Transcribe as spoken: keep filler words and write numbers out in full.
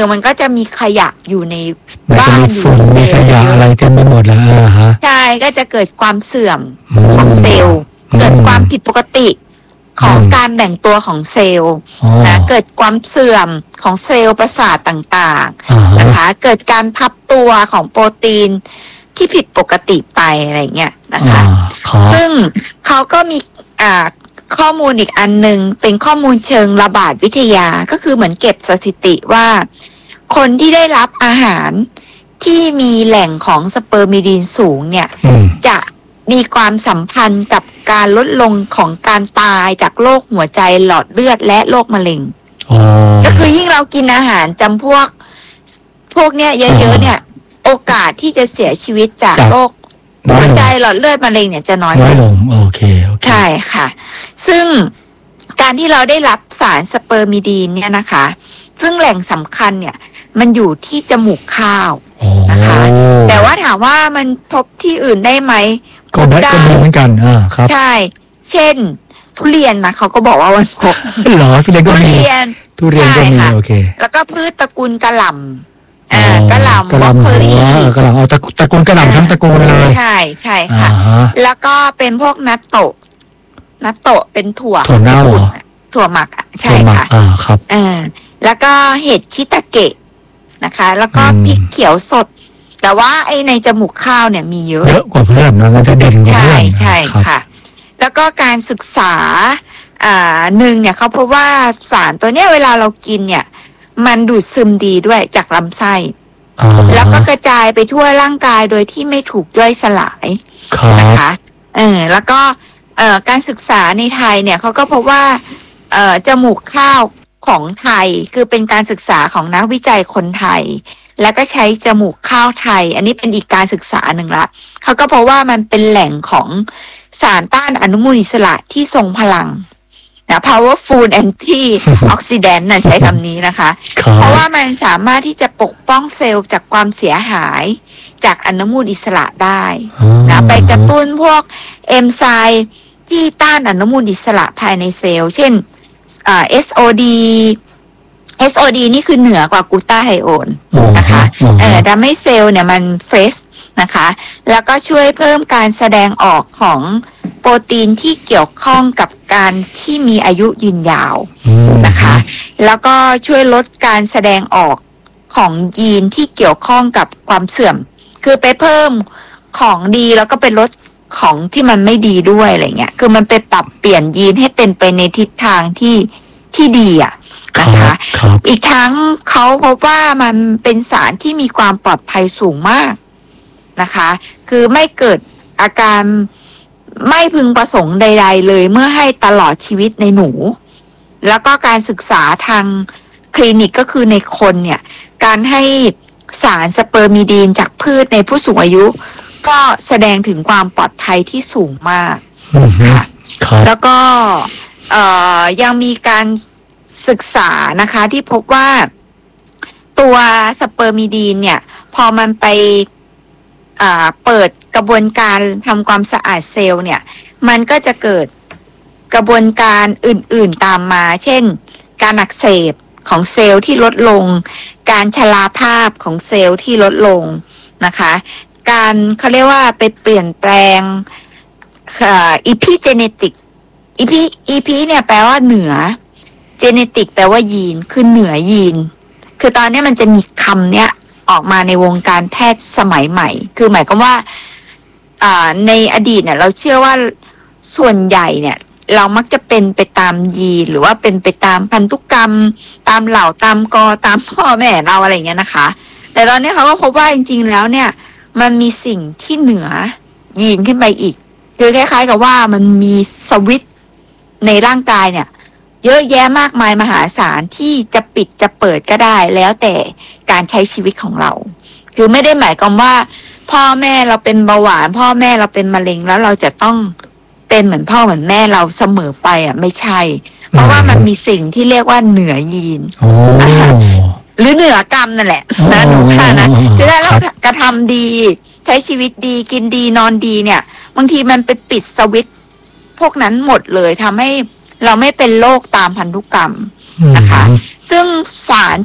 มันก็จะมีขยะอยู่ในมันบ้าจะนมีอยู่ฝุ่นในมีเซลขล์ยะเยอะไรอะเต็มไปหมดแล้วอ่าฮะใช่ก็จะเกิดความเสื่อมอืมของเซลล์อืมเกิดความผิดปกติของอืมการแบ่งตัวของเซลล์อ๋อนะเกิดความเสื่อมของเซลล์ประสาทต่างอ่าๆฮะนะคะ เกิดการพับตัวของโปรตีนที่ผิดปกติไปอะไรเงี้ยนะคะอ่าครับซึ่งเขาก็มีอ่าข้อมูลอีกอันหนึ่งเป็นข้อมูลเชิงระบาดวิทยาก็คือเหมือนเก็บสถิติว่า คนที่ได้รับอาหารที่มีแหล่งของสเปอร์มิดีนสูงเนี่ยอืมจะมีความสัมพันธ์กับการลดลงของการตายจากโรคหัวใจหลอดเลือดและโรคมะเร็งอ๋อก็คือยิ่งเรากินอาหารจำพวก พวกเนี้ยเยอะๆเนี่ย โอกาสที่จะเสียชีวิตจากจากโรคน้อยหัวลงใจหลอดเลือดมะเร็งเนี่ยจะน้อยน้ลอยงลงโอเคโอเคใช่ค่ะ ซึ่งการที่เราได้รับสารสเปอร์มิดีนเนี่ยนะคะ ซึ่งแหล่งสำคัญเนี่ย มันอยู่ที่จมูกข้าวโอ้นะคะ แต่ว่าถามว่ามันพบที่อื่นได้ไหมก็ได้ก็มีเหมือนกันอ่าครับใช่ เช่น ทุเรียนนะเขาก็บอกว่ามันพบเหรอทุเรียนก็ทุมีเรียนทุเรียนก็มีใช่ค่ะโอเคแล้วก็พืชตระกูลกะหล่ำอ่ากะหล่ำกะบหรอกล่ำโคลีหัวเออกะหล่ำเอาตระกูตระกูลกะหล่ำทั้งตระกูลเลยใช่ใช่อ่าค่ะฮะแล้วก็เป็นพวกนัตโตะนัตโตะเป็นถั่วถั่วเน่าเหรอญี่ปุ่นอะถั่วหมักอะใช่ถั่วหมักค่ะอ่าครับเออแล้วก็เห็ดชิตาเกะนะคะ แล้วก็อืมพริกเขียวสด แต่ว่าไอในจมูกข้าวเนี่ยมีเยอะเยอะกว่าเพื่อนนะงั้นจะเด่นกว่าใช่เพื่อนใช่ครับค่ะ แล้วก็การศึกษาอ่าหนึ่งเนี่ยเขาพบว่าสารตัวเนี้ยเวลาเรากินเนี่ย มันดูดซึมดีด้วยจากลำไส้อ่าแล้วก็กระจายไปทั่วร่างกายโดยที่ไม่ถูกย่อยสลายครับนะคะเออแล้วก็เอ่อการศึกษาในไทยเนี่ยเขาก็พบว่าเอ่อจมูกข้าวของไทยคือเป็นการศึกษาของนักวิจัยคนไทย แล้วก็ใช้จมูกข้าวไทย อันนี้เป็นอีกการศึกษาหนึ่งละเขาก็พบว่ามันเป็นแหล่งของสารต้านอนุมูลอิสระที่ทรงพลังนะ powerful anti oxidant นะใช้คำนี้นะคะครับเพราะว่ามันสามารถที่จะปกป้องเซลล์จากความเสียหายจากอนุมูลอิสระได้อืมนะไปกระตุ้นพวกเอนไซม์ที่ต้านอนุมูลอิสระภายในเซลล์ เช่นอ่า เอส โอ ดี เอส โอ ดี นี่คือเหนือกว่ากลูตาไทโอนนะคะอืมเออทำให้เซลล์เนี่ยมันเฟรชนะคะ แล้วก็ช่วยเพิ่มการแสดงออกของโปรตีนที่เกี่ยวข้องกับการที่มีอายุยืนยาวอืมนะคะ แล้วก็ช่วยลดการแสดงออกของยีนที่เกี่ยวข้องกับความเสื่อม คือไปเพิ่มของดีแล้วก็ไปลดของที่มันไม่ดีด้วยอะไรเงี้ย คือมันไปปรับเปลี่ยนยีนให้เป็นไปในทิศทางที่ที่ดีอ่ะครันะบคะครับอีกทั้งเขาพบว่ามันเป็นสารที่มีความปลอดภัยสูงมากนะคะ คือไม่เกิดอาการไม่พึงประสงค์ใด ๆ เลยเมื่อให้ตลอดชีวิตในหนู แล้วก็การศึกษาทางคลินิกก็คือในคนเนี่ย การให้สารสเปอร์มิดีนจากพืชในผู้สูงอายุ ก็แสดงถึงความปลอดภัยที่สูงมากอืมค่ะครับแล้วก็เอ่อยังมีการศึกษานะคะที่พบว่าตัวสเปอร์มิดีนเนี่ย พอมันไปอ่าเปิดกระบวนการทำความสะอาดเซลล์เนี่ย มันก็จะเกิดกระบวนการอื่นๆตามมา เช่น การอักเสบของเซลล์ที่ลดลง การชราภาพของเซลล์ที่ลดลงนะคะ การเขาเรียกว่าไปเปลี่ยนแปลงอีพีเจเนติกอีพีอีพีเนี่ยแปลว่าเหนือเจเนติกแปลว่ายีนคือเหนือยีน คือตอนนี้มันจะมีคำเนี้ยออกมาในวงการแพทย์สมัยใหม่ คือหมายความว่าอ่าในอดีตเนี่ยเราเชื่อว่าส่วนใหญ่เนี่ยเรามักจะเป็นไปตามยีนหรือว่าเป็นไปตามพันธุกรรม ตามเหล่าตามกอตามพ่อแม่เราอะไรอย่างเงี้ยนะคะ แต่ตอนนี้เขาก็พบว่าจริงๆแล้วเนี่ยมันมีสิ่งที่เหนือยีนขึ้นไปอีกคือคล้ายๆกับว่ามันมีสวิตช์ในร่างกายเนี่ยเยอะแยะมากมายมหาศาลที่จะปิดจะเปิดก็ได้แล้วแต่การใช้ชีวิตของเรา คือไม่ได้หมายความว่าพ่อแม่เราเป็นเบาหวานพ่อแม่เราเป็นมะเร็งแล้วเราจะต้องเป็นเหมือนพ่อเหมือนแม่เราเสมอไปอ่ะไม่ใช่ เพราะว่ามันมีสิ่งที่เรียกว่าเหนือยีนโอ้หรือเหนือกรรมนั่นแหละนะหนูค่ะนะคือถ้าเรากระทำดีใช้ชีวิตดีกินดีนอนดีเนี่ยบางทีมันไปปิดสวิตช์พวกนั้นหมดเลยทำให้เราไม่เป็นโรคตามพันธุกรรมนะคะ ซึ่งสาร